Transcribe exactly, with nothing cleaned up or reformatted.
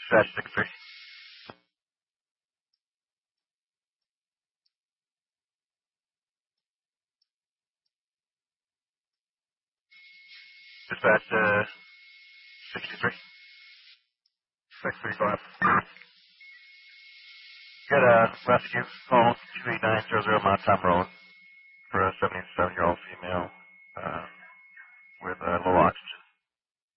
Dispatch six three. Dispatch uh, sixty-three. six three five. Got a rescue call two eight nine zero zero Mount Tom Road.